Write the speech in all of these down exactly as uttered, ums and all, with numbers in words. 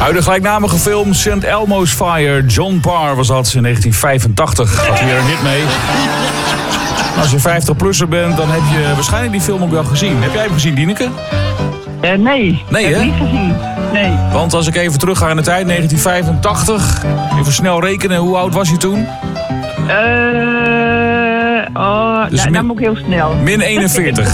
Uit de gelijknamige film Saint Elmo's Fire, John Parr was dat in negentien vijfentachtig. Had hier een hit mee. Als je vijftig-plusser bent, dan heb je waarschijnlijk die film ook wel gezien. Heb jij hem gezien, Dieneke? Uh, nee, nee heb hè? ik niet gezien. Nee. Want als ik even terug ga in de tijd, negentien vijfentachtig. Even snel rekenen, hoe oud was je toen? Eh, uh, oh, dus nou, min, dan moet ik heel snel. Min eenenveertig.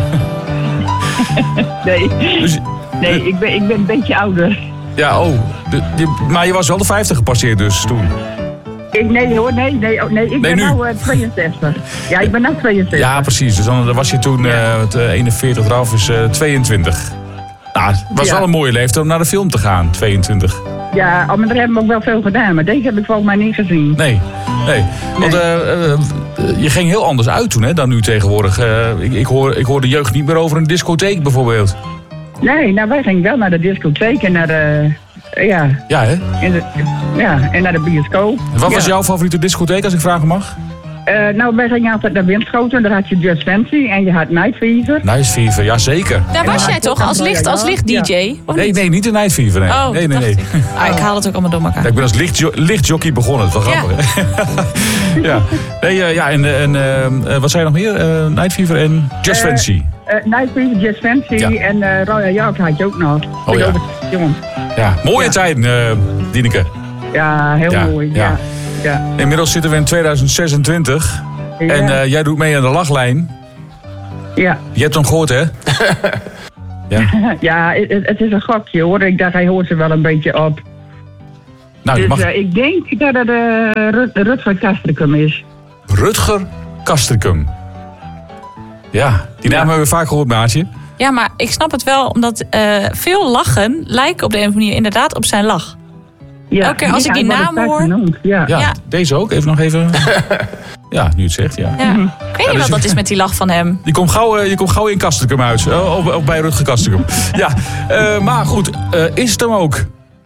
nee, dus, nee ik, ben, ik ben een beetje ouder. Ja, oh. De, je, maar je was wel de vijftig gepasseerd dus toen? Ik, nee hoor, nee, nee, oh, nee ik nee, ben nu. nu uh, tweeënzestig. Ja, ik ben nu tweeënzestig. Ja, precies. Dus dan was je toen uh, het, uh, eenenveertig eraf is uh, tweeëntwintig. Nou, het was ja. wel een mooie leeftijd om naar de film te gaan, tweeëntwintig. Ja, maar daar hebben we ook wel veel gedaan. Maar deze heb ik volgens mij niet gezien. Nee, nee. Want uh, uh, je ging heel anders uit toen hè, dan nu tegenwoordig. Uh, ik, ik, hoor, ik hoor de jeugd niet meer over een discotheek bijvoorbeeld. Nee, nou wij gingen wel naar de discotheek en naar de... Ja, ja, hè? En de, ja, en naar de bioscoop. En wat ja. was jouw favoriete discotheek, als ik vragen mag? Uh, nou, wij gingen altijd naar Winschoten. Daar had je Just Fancy en je had Night Fever. Night Fever, ja zeker. Daar was jij toch, als licht, als licht-D J? Ja. Nee, nee, niet de Night Fever. Nee, oh, nee, nee. nee. Ik. Ah, ik haal het ook allemaal door elkaar. Ja, ik ben als lichtjo- lichtjockey begonnen, het was wel grappig. Ja. ja. Nee, uh, ja, en, en uh, wat zei je nog meer? Uh, Night Fever en Just uh, Fancy. Uh, Night Fever, Just Fancy ja. en uh, Royal York had je ook nog. Oh ja. Jongens. Ja, mooie ja. tijden, uh, Dieneke. Ja, heel ja. mooi. Ja. Ja. Ja. Inmiddels zitten we in tweeduizend zesentwintig. Ja. En uh, jij doet mee aan de lachlijn. Ja. Je hebt hem gehoord, hè? ja, ja het, het is een gokje, hoor. Ik dacht, hij hoort er wel een beetje op. Nou, dus mag... uh, ik denk dat het uh, Rut, Rutger Kastricum is. Rutger Kastricum. Ja, die naam ja. hebben we vaak gehoord, maatje. Ja, maar ik snap het wel, omdat uh, veel lachen lijken op de een of andere manier inderdaad op zijn lach. Ja. Elke keer als ja, ik die naam hoor... Ja. Ja, ja, deze ook. Even nog even... ja, nu het zegt, ja. ja. Mm-hmm. Ik weet niet ja, dus wat dat is met die lach van hem. Je komt gauw, je komt gauw in Kastricum uit. Uh, of, of bij Rutger Kastricum. ja, uh, maar goed. Uh, is het hem ook?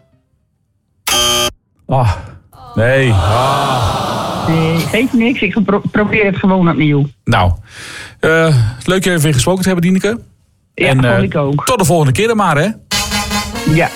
Ah, nee. Ah. Nee, geeft niks. Ik pro- probeer het gewoon opnieuw. Nou, uh, leuk je even gesproken te hebben, Dieneke. Ja, en, uh, ik ook. Tot de volgende keer dan maar, hè? Ja.